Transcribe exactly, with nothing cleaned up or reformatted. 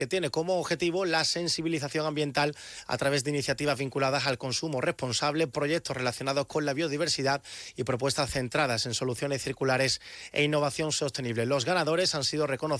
que tiene como objetivo la sensibilización ambiental a través de iniciativas vinculadas al consumo responsable, proyectos relacionados con la biodiversidad y propuestas centradas en soluciones circulares e innovación sostenible. Los ganadores han sido reconocidos